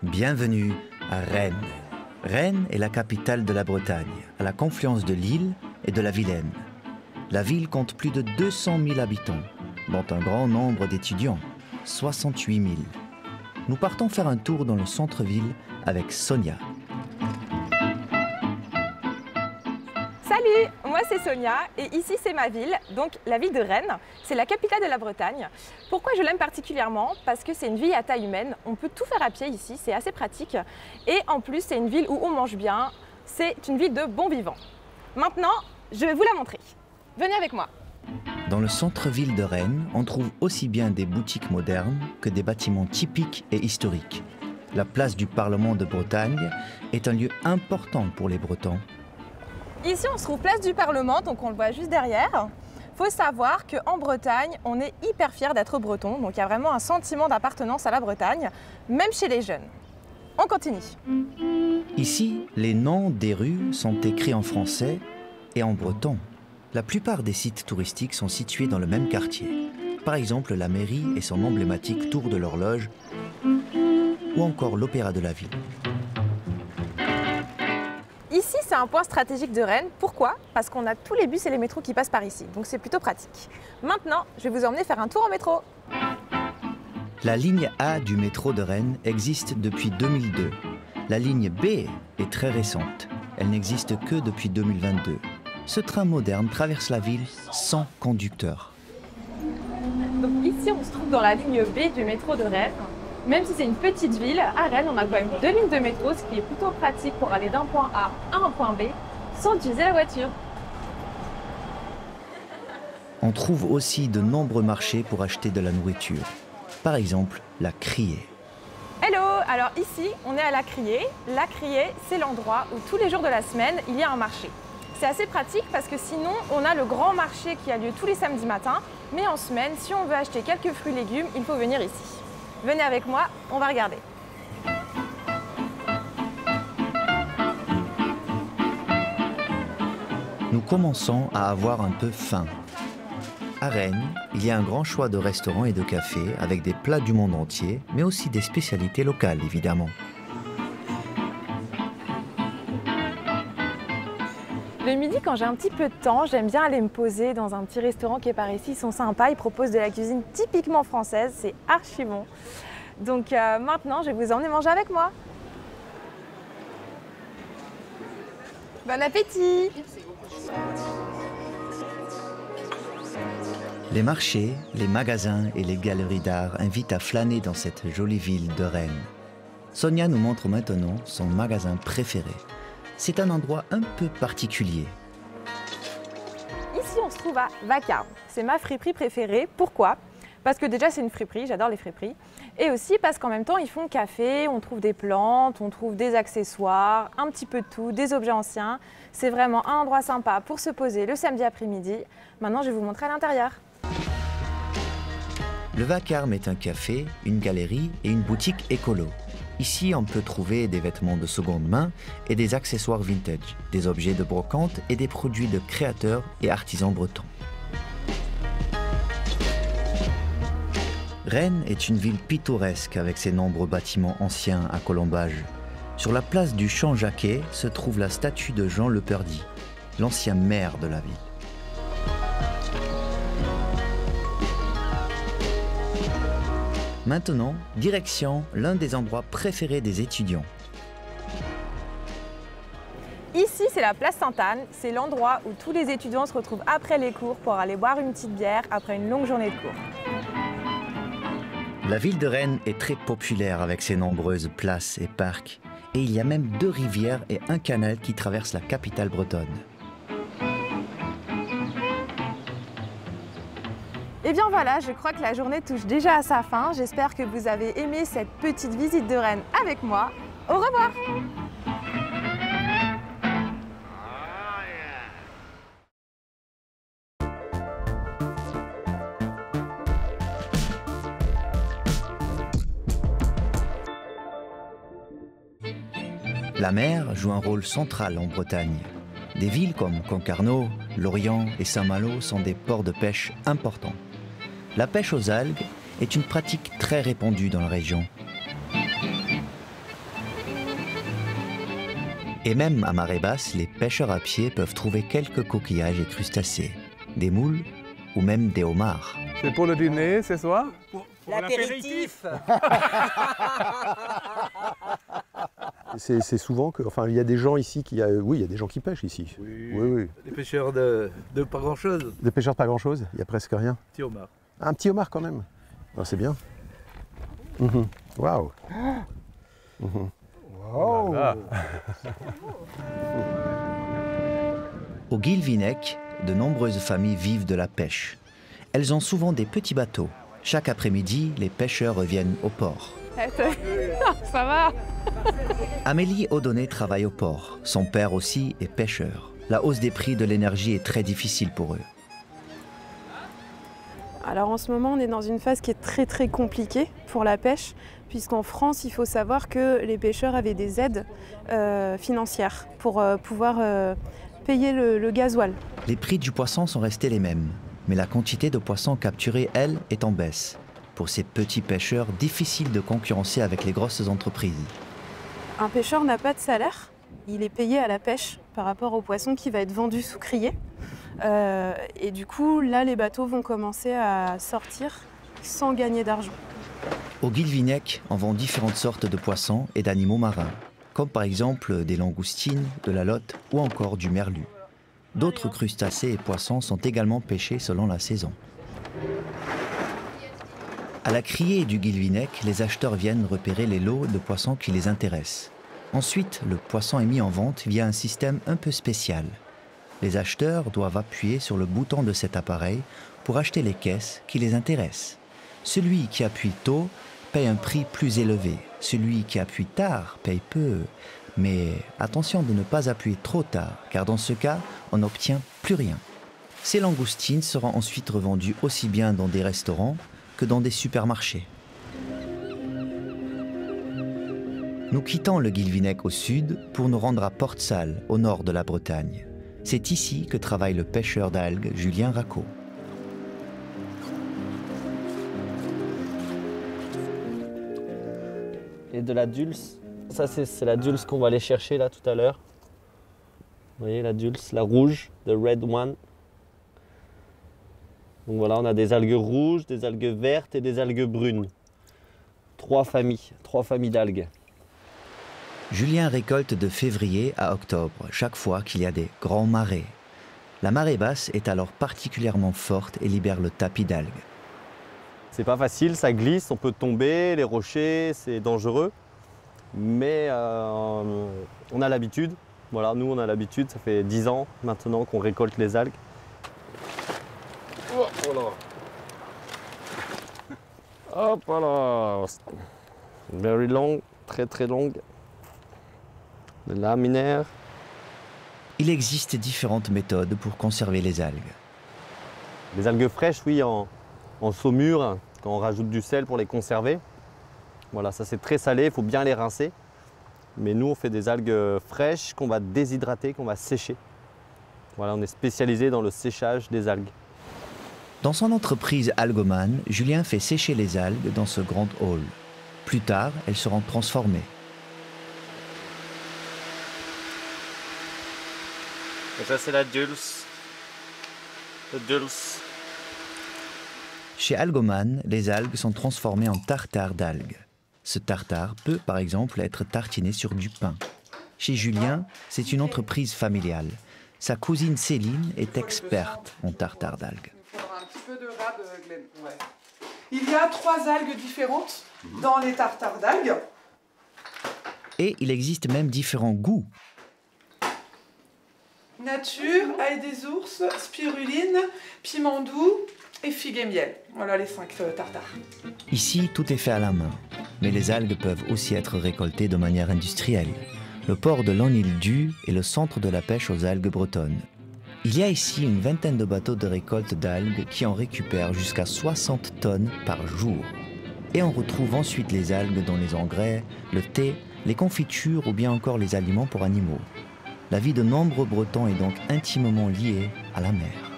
Bienvenue à Rennes. Rennes est la capitale de la Bretagne, à la confluence de l'Isle et de la Vilaine. La ville compte plus de 200 000 habitants, dont un grand nombre d'étudiants, 68 000. Nous partons faire un tour dans le centre-ville avec Sonia. Salut, moi c'est Sonia et ici c'est ma ville, donc la ville de Rennes. C'est la capitale de la Bretagne. Pourquoi je l'aime particulièrement? Parce que c'est une ville à taille humaine, on peut tout faire à pied ici, c'est assez pratique. Et en plus c'est une ville où on mange bien, c'est une ville de bons vivants. Maintenant, je vais vous la montrer. Venez avec moi. Dans le centre-ville de Rennes, on trouve aussi bien des boutiques modernes que des bâtiments typiques et historiques. La place du Parlement de Bretagne est un lieu important pour les Bretons. Ici on se trouve place du Parlement, donc on le voit juste derrière. Il faut savoir qu'en Bretagne, on est hyper fiers d'être breton, donc il y a vraiment un sentiment d'appartenance à la Bretagne, même chez les jeunes. On continue. Ici, les noms des rues sont écrits en français et en breton. La plupart des sites touristiques sont situés dans le même quartier. Par exemple, la mairie et son emblématique tour de l'horloge, ou encore l'opéra de la ville. Ici, c'est un point stratégique de Rennes. Pourquoi? Parce qu'on a tous les bus et les métros qui passent par ici, donc c'est plutôt pratique. Maintenant, je vais vous emmener faire un tour en métro. La ligne A du métro de Rennes existe depuis 2002. La ligne B est très récente. Elle n'existe que depuis 2022. Ce train moderne traverse la ville sans conducteur. Donc ici, on se trouve dans la ligne B du métro de Rennes. Même si c'est une petite ville, à Rennes, on a quand même 2 lignes de métro, ce qui est plutôt pratique pour aller d'un point A à un point B sans utiliser la voiture. On trouve aussi de nombreux marchés pour acheter de la nourriture. Par exemple, la Criée. Hello! Alors ici, on est à la Criée. La Criée, c'est l'endroit où tous les jours de la semaine, il y a un marché. C'est assez pratique parce que sinon, on a le grand marché qui a lieu tous les samedis matins. Mais en semaine, si on veut acheter quelques fruits et légumes, il faut venir ici. Venez avec moi, on va regarder. Nous commençons à avoir un peu faim. À Rennes, il y a un grand choix de restaurants et de cafés avec des plats du monde entier, mais aussi des spécialités locales, évidemment. Le midi, quand j'ai un petit peu de temps, j'aime bien aller me poser dans un petit restaurant qui est par ici. Ils sont sympas, ils proposent de la cuisine typiquement française, c'est archi bon. Donc maintenant, je vais vous emmener manger avec moi. Bon appétit! Les marchés, les magasins et les galeries d'art invitent à flâner dans cette jolie ville de Rennes. Sonia nous montre maintenant son magasin préféré. C'est un endroit un peu particulier. Ici, on se trouve à Vacarme. C'est ma friperie préférée. Pourquoi? Parce que déjà, c'est une friperie, j'adore les friperies. Et aussi parce qu'en même temps, ils font café, on trouve des plantes, on trouve des accessoires, un petit peu de tout, des objets anciens. C'est vraiment un endroit sympa pour se poser le samedi après-midi. Maintenant, je vais vous montrer à l'intérieur. Le Vacarme est un café, une galerie et une boutique écolo. Ici, on peut trouver des vêtements de seconde main et des accessoires vintage, des objets de brocante et des produits de créateurs et artisans bretons. Rennes est une ville pittoresque avec ses nombreux bâtiments anciens à colombage. Sur la place du Champ-Jacquet se trouve la statue de Jean Leperdy, l'ancien maire de la ville. Maintenant, direction l'un des endroits préférés des étudiants. Ici, c'est la place Sainte-Anne. C'est l'endroit où tous les étudiants se retrouvent après les cours pour aller boire une petite bière après une longue journée de cours. La ville de Rennes est très populaire avec ses nombreuses places et parcs. Et il y a même 2 rivières et un canal qui traversent la capitale bretonne. Et bien voilà, je crois que la journée touche déjà à sa fin. J'espère que vous avez aimé cette petite visite de Rennes avec moi. Au revoir! La mer joue un rôle central en Bretagne. Des villes comme Concarneau, Lorient et Saint-Malo sont des ports de pêche importants. La pêche aux algues est une pratique très répandue dans la région. Et même à marée basse, les pêcheurs à pied peuvent trouver quelques coquillages et crustacés, des moules ou même des homards. C'est pour le dîner ce soir? L'apéritif. C'est souvent que, enfin, il y a des gens ici qui, oui, il y a des gens qui pêchent ici. Oui. Des pêcheurs de pas grand-chose. Des pêcheurs de pas grand-chose, il y a presque rien. Petit homard. Un petit homard quand même. Ah, c'est bien. Waouh. Oh là là. Au Guilvinec, de nombreuses familles vivent de la pêche. Elles ont souvent des petits bateaux. Chaque après-midi, les pêcheurs reviennent au port. Ça va. Amélie Audonnet travaille au port. Son père aussi est pêcheur. La hausse des prix de l'énergie est très difficile pour eux. Alors en ce moment, on est dans une phase qui est très compliquée pour la pêche, puisqu'en France, il faut savoir que les pêcheurs avaient des aides financières pour pouvoir payer le gasoil. Les prix du poisson sont restés les mêmes, mais la quantité de poissons capturés, elle, est en baisse. Pour ces petits pêcheurs, difficile de concurrencer avec les grosses entreprises. Un pêcheur n'a pas de salaire, il est payé à la pêche par rapport au poisson qui va être vendu sous criée. Et du coup, là, les bateaux vont commencer à sortir sans gagner d'argent. Au Guilvinec, on vend différentes sortes de poissons et d'animaux marins, comme par exemple des langoustines, de la lotte ou encore du merlu. D'autres crustacés et poissons sont également pêchés selon la saison. À la criée du Guilvinec, les acheteurs viennent repérer les lots de poissons qui les intéressent. Ensuite, le poisson est mis en vente via un système un peu spécial. Les acheteurs doivent appuyer sur le bouton de cet appareil pour acheter les caisses qui les intéressent. Celui qui appuie tôt paye un prix plus élevé. Celui qui appuie tard paye peu. Mais attention de ne pas appuyer trop tard, car dans ce cas, on n'obtient plus rien. Ces langoustines seront ensuite revendues aussi bien dans des restaurants que dans des supermarchés. Nous quittons le Guilvinec au sud pour nous rendre à Port-Salle, au nord de la Bretagne. C'est ici que travaille le pêcheur d'algues Julien Racot. Et de la dulce. Ça, c'est la dulce qu'on va aller chercher là tout à l'heure. Vous voyez la dulce, la rouge, the red one. Donc voilà, on a des algues rouges, des algues vertes et des algues brunes. Trois familles d'algues. Julien récolte de février à octobre, chaque fois qu'il y a des grands marées. La marée basse est alors particulièrement forte et libère le tapis d'algues. C'est pas facile, ça glisse, on peut tomber, les rochers, c'est dangereux. Mais on a l'habitude. Voilà, nous on a l'habitude, ça fait 10 ans maintenant qu'on récolte les algues. Oh, voilà. Hop là. Very long, très longue. De laminaire. Il existe différentes méthodes pour conserver les algues. Les algues fraîches, oui, en saumure, quand on rajoute du sel pour les conserver. Voilà, ça c'est très salé, il faut bien les rincer. Mais nous, on fait des algues fraîches qu'on va déshydrater, qu'on va sécher. Voilà, on est spécialisé dans le séchage des algues. Dans son entreprise Algoman, Julien fait sécher les algues dans ce grand hall. Plus tard, elles seront transformées. Et ça, c'est la dulce. La dulce. Chez Algoman, les algues sont transformées en tartare d'algues. Ce tartare peut, par exemple, être tartiné sur du pain. Chez Julien, c'est une entreprise familiale. Sa cousine Céline est experte en tartare d'algues. Il faudra un petit peu de rab, Glenn. Ouais. Il y a 3 algues différentes dans les tartares d'algues. Et il existe même différents goûts. Nature, ail des ours, spiruline, piment doux et figue et miel. Voilà les 5 tartares. Ici, tout est fait à la main. Mais les algues peuvent aussi être récoltées de manière industrielle. Le port de Lonil-du est le centre de la pêche aux algues bretonnes. Il y a ici une vingtaine de bateaux de récolte d'algues qui en récupèrent jusqu'à 60 tonnes par jour. Et on retrouve ensuite les algues dans les engrais, le thé, les confitures ou bien encore les aliments pour animaux. La vie de nombreux Bretons est donc intimement liée à la mer.